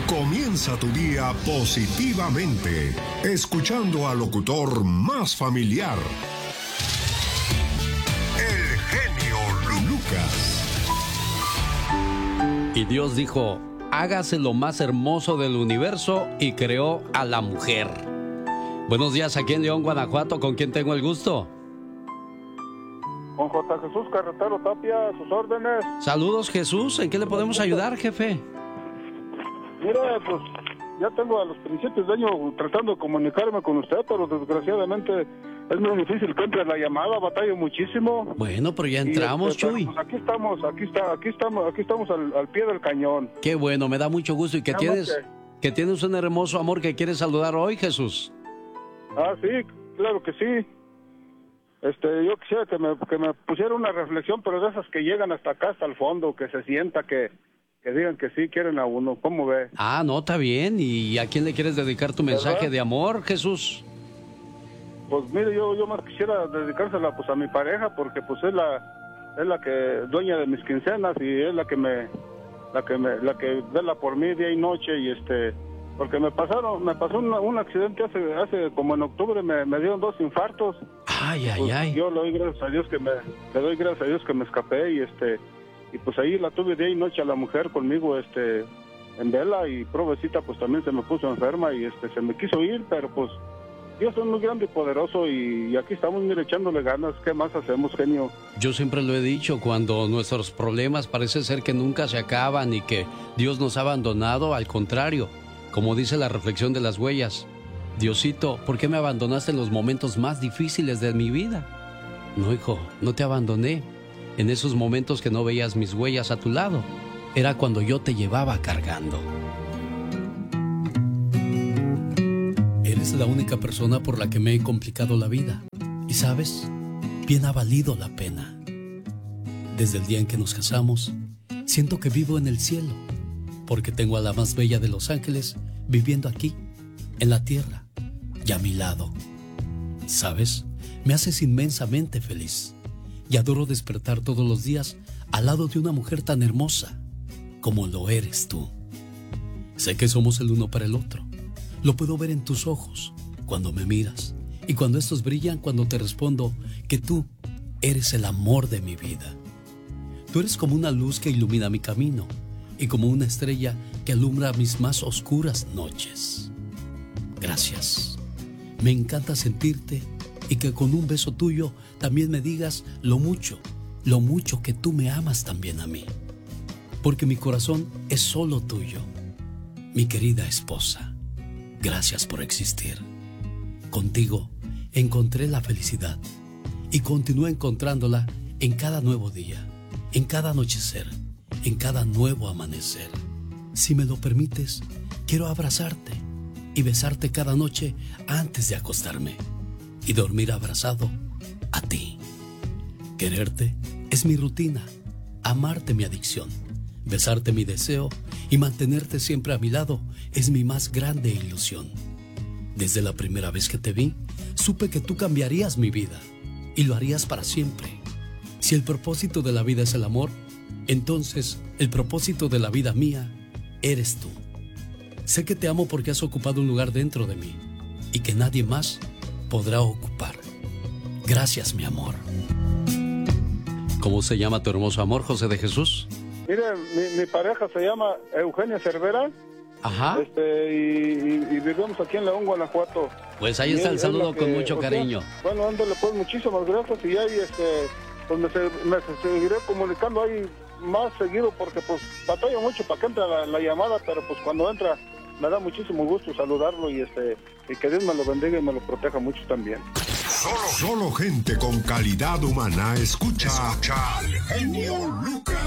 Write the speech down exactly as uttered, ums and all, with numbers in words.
Comienza tu día positivamente, escuchando al locutor más familiar, el genio Lucas. Y Dios dijo, hágase lo más hermoso del universo y creó a la mujer. Buenos días, aquí en León, Guanajuato, ¿con quién tengo el gusto? Con J. Jesús Carretero Tapia, a sus órdenes. Saludos, Jesús, ¿en qué le podemos ayudar, jefe? Mire, pues ya tengo a los principios de año tratando de comunicarme con usted, pero desgraciadamente es muy difícil que entre la llamada, batallo muchísimo. Bueno, pero ya entramos, este, Chuy. Pues aquí estamos, aquí está, aquí estamos, aquí estamos al, al pie del cañón. Qué bueno, me da mucho gusto y que Nada tienes, que... que tienes un hermoso amor que quieres saludar hoy, Jesús. Ah, sí, claro que sí. Este, yo quisiera que me, que me pusiera una reflexión, pero de esas que llegan hasta acá, hasta el fondo, que se sienta que, que digan que sí quieren a uno. ¿Cómo ve? Ah, no, está bien. ¿Y a quién le quieres dedicar tu mensaje ¿verdad? de amor, Jesús? Pues mire, yo, yo más quisiera dedicársela pues a mi pareja, porque pues es la, es la que dueña de mis quincenas y es la que me, la que me, la que vela por mí día y noche y este, porque me pasaron, me pasó un, un accidente hace, hace como en octubre, me, me dieron dos infartos. Ay, ay, pues, ay. Yo le doy gracias a Dios que me, le doy gracias a Dios que me escapé y este, y pues ahí la tuve día y noche a la mujer conmigo, este, en vela y provecita pues también se me puso enferma y este, se me quiso ir, pero pues Dios es muy grande y poderoso y, y aquí estamos, mire, echándole ganas. ¿Qué más hacemos, genio? Yo siempre lo he dicho, cuando nuestros problemas parece ser que nunca se acaban y que Dios nos ha abandonado, al contrario, como dice la reflexión de las huellas, Diosito, ¿por qué me abandonaste en los momentos más difíciles de mi vida? No, hijo, no te abandoné. En esos momentos que no veías mis huellas a tu lado, era cuando yo te llevaba cargando. Eres la única persona por la que me he complicado la vida. Y sabes, bien ha valido la pena. Desde el día en que nos casamos, siento que vivo en el cielo, porque tengo a la más bella de los ángeles viviendo aquí, en la tierra, y a mi lado. ¿Sabes? Me haces inmensamente feliz. Y adoro despertar todos los días al lado de una mujer tan hermosa como lo eres tú. Sé que somos el uno para el otro. Lo puedo ver en tus ojos cuando me miras y cuando estos brillan cuando te respondo que tú eres el amor de mi vida. Tú eres como una luz que ilumina mi camino y como una estrella que alumbra mis más oscuras noches. Gracias. Me encanta sentirte y que con un beso tuyo también me digas lo mucho, lo mucho que tú me amas también a mí. Porque mi corazón es solo tuyo, mi querida esposa. Gracias por existir. Contigo encontré la felicidad y continúo encontrándola en cada nuevo día, en cada anochecer, en cada nuevo amanecer. Si me lo permites, quiero abrazarte y besarte cada noche antes de acostarme y dormir abrazado a ti. Quererte es mi rutina, amarte mi adicción, besarte mi deseo y mantenerte siempre a mi lado es mi más grande ilusión. Desde la primera vez que te vi, supe que tú cambiarías mi vida y lo harías para siempre. Si el propósito de la vida es el amor, entonces el propósito de la vida mía eres tú. Sé que te amo porque has ocupado un lugar dentro de mí y que nadie más podrá ocupar. Gracias, mi amor. ¿Cómo se llama tu hermoso amor, José de Jesús? Mire, mi, mi pareja se llama Eugenia Cervera. Ajá. Este, y, y, y vivimos aquí en León, Guanajuato. Pues ahí Y está él, el saludo que, con mucho o sea, cariño. Bueno, ándale, pues muchísimas gracias y ahí este, pues me, me seguiré comunicando ahí más seguido porque pues batallo mucho para que entre la, la llamada, pero pues cuando entra me da muchísimo gusto saludarlo y este y que Dios me lo bendiga y me lo proteja mucho también. Solo, solo gente con calidad humana escucha, escucha al genio Lucas.